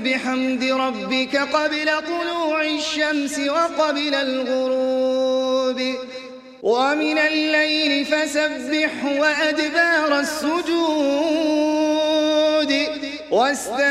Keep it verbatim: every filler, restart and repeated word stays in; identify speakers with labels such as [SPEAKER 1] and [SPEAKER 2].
[SPEAKER 1] بحمد ربك قبل طلوع الشمس وقبل الغروب ومن الليل فسبح وأدبار السجود واستغفر